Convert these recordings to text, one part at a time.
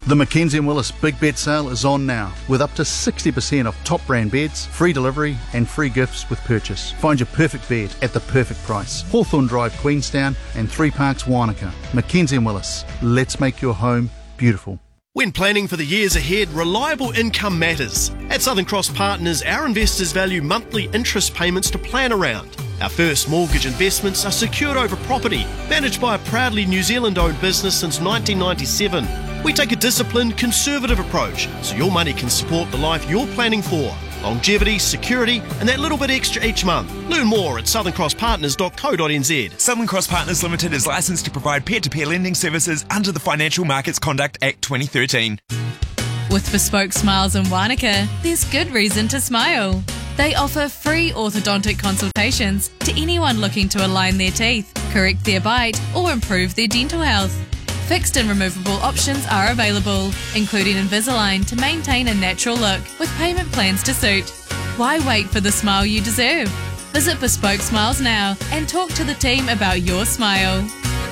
The Mackenzie & Willis Big Bed Sale is on now, with up to 60% off top brand beds, free delivery and free gifts with purchase. Find your perfect bed at the perfect price. Hawthorne Drive, Queenstown and 3 Parks, Wanaka. Mackenzie & Willis, let's make your home beautiful. When planning for the years ahead, reliable income matters. At Southern Cross Partners, our investors value monthly interest payments to plan around. Our first mortgage investments are secured over property, managed by a proudly New Zealand-owned business since 1997. We take a disciplined, conservative approach so your money can support the life you're planning for. Longevity, security, and that little bit extra each month. Learn more at southerncrosspartners.co.nz. Southern Cross Partners Limited is licensed to provide peer-to-peer lending services under the Financial Markets Conduct Act 2013. With Bespoke Smiles in Wanaka, there's good reason to smile. They offer free orthodontic consultations to anyone looking to align their teeth, correct their bite, or improve their dental health. Fixed and removable options are available, including Invisalign to maintain a natural look with payment plans to suit. Why wait for the smile you deserve? Visit Bespoke Smiles now and talk to the team about your smile.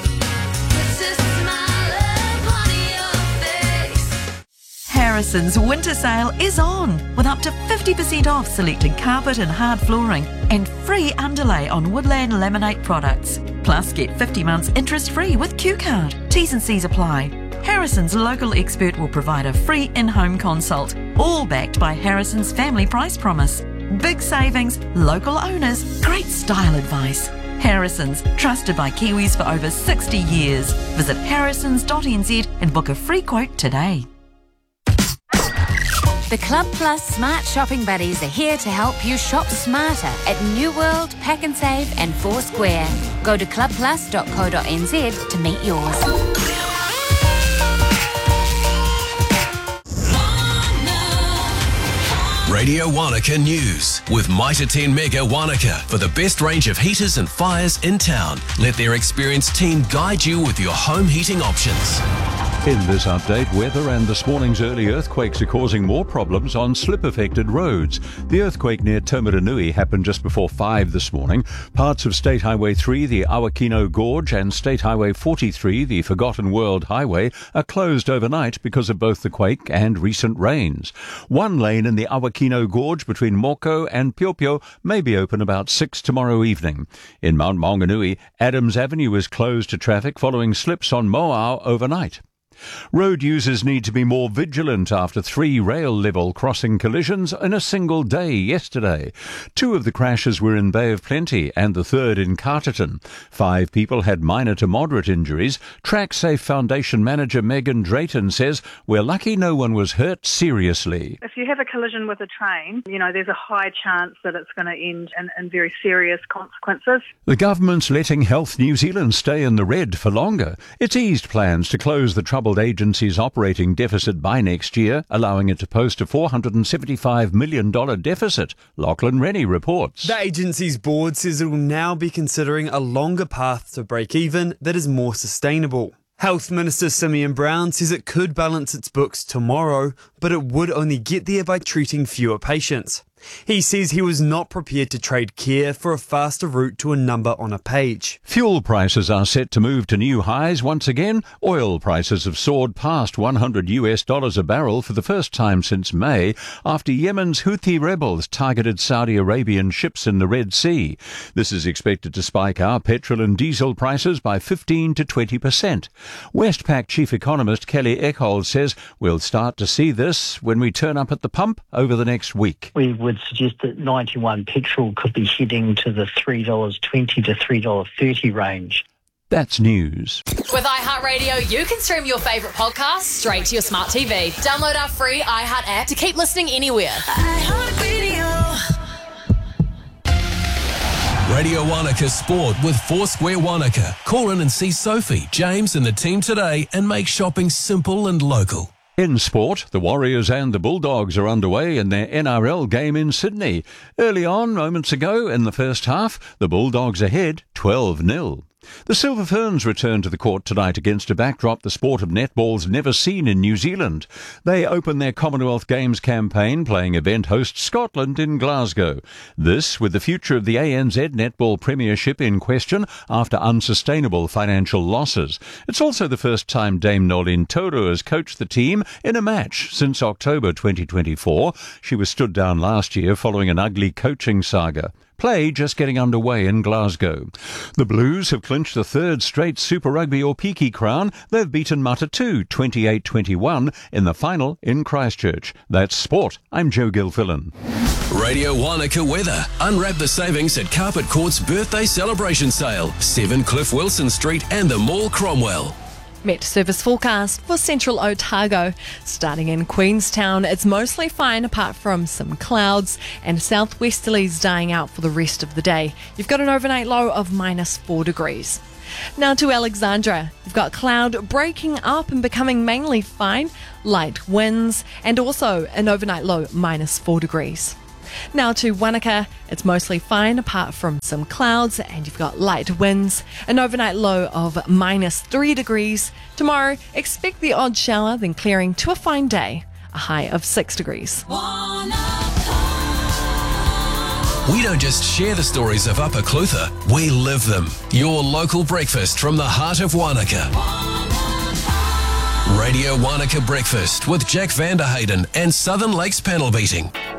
Harrison's winter sale is on, with up to 50% off selected carpet and hard flooring and free underlay on Woodland Laminate products. Plus, get 50 months interest-free with Q-Card. T's and C's apply. Harrison's local expert will provide a free in-home consult, all backed by Harrison's family price promise. Big savings, local owners, great style advice. Harrison's, trusted by Kiwis for over 60 years. Visit harrisons.nz and book a free quote today. The Club Plus Smart Shopping Buddies are here to help you shop smarter at New World, Pack and Save and Foursquare. Go to clubplus.co.nz to meet yours. Radio Wanaka News with Mitre 10 Mega Wanaka for the best range of heaters and fires in town. Let their experienced team guide you with your home heating options. In this update, weather and this morning's early earthquakes are causing more problems on slip-affected roads. The earthquake near Taumarunui happened just before 5 this morning. Parts of State Highway 3, the Awakino Gorge, and State Highway 43, the Forgotten World Highway, are closed overnight because of both the quake and recent rains. One lane in the Awakino Gorge between Moko and Piopio may be open about 6 tomorrow evening. In Mount Maunganui, Adams Avenue is closed to traffic following slips on Moao overnight. Road users need to be more vigilant after 3 rail-level crossing collisions in a single day yesterday. 2 of the crashes were in Bay of Plenty and the 3rd in Carterton. 5 people had minor to moderate injuries. TrackSafe Foundation manager Megan Drayton says, "We're lucky no one was hurt seriously." If you have a collision with a train, there's a high chance that it's going to end in very serious consequences. The government's letting Health New Zealand stay in the red for longer. It's eased plans to close the troubled agency's operating deficit by next year, allowing it to post a $475 million deficit. Lachlan Rennie reports. The agency's board says it will now be considering a longer path to break even that is more sustainable. Health Minister Simeon Brown says it could balance its books tomorrow, but it would only get there by treating fewer patients. He says he was not prepared to trade care for a faster route to a number on a page. Fuel prices are set to move to new highs once again. Oil prices have soared past $100 a barrel for the first time since May, after Yemen's Houthi rebels targeted Saudi Arabian ships in the Red Sea. This is expected to spike our petrol and diesel prices by 15 to 20%. Westpac chief economist Kelly Eckhold says we'll start to see this when we turn up at the pump over the next week. We would suggest that 91 petrol could be heading to the $3.20 to $3.30 range. That's news. With iHeartRadio, you can stream your favourite podcasts straight to your smart TV. Download our free iHeart app to keep listening anywhere. Radio Wanaka Sport with Foursquare Wanaka. Call in and see Sophie, James and the team today and make shopping simple and local. In sport, the Warriors and the Bulldogs are underway in their NRL game in Sydney. Early on, moments ago, in the first half, the Bulldogs ahead 12-0. The Silver Ferns return to the court tonight against a backdrop the sport of netball's never seen in New Zealand. They open their Commonwealth Games campaign playing event host Scotland in Glasgow. This with the future of the ANZ Netball Premiership in question after unsustainable financial losses. It's also the first time Dame Nolene Toru has coached the team in a match since October 2024. She was stood down last year following an ugly coaching saga. Play just getting underway in Glasgow. The Blues have clinched the third straight Super Rugby or Peaky crown. They've beaten Matatu 28-21 in the final in Christchurch. That's sport. I'm Joe Gilfillan. Radio Wanaka weather. Unwrap the savings at Carpet Court's birthday celebration sale. 7 Cliff Wilson Street and the Mall Cromwell. Met service forecast for central Otago. Starting in Queenstown, it's mostly fine apart from some clouds and southwesterlies dying out for the rest of the day. You've got an overnight low of -4 degrees. Now to Alexandra. You've got cloud breaking up and becoming mainly fine, light winds, and also an overnight low -4 degrees. Now to Wanaka, it's mostly fine apart from some clouds and you've got light winds, an overnight low of -3 degrees. Tomorrow, expect the odd shower, then clearing to a fine day, a high of 6 degrees. We don't just share the stories of Upper Clutha, we live them. Your local breakfast from the heart of Wanaka. Radio Wanaka Breakfast with Jack Vanderhayden and Southern Lakes Panel Beating.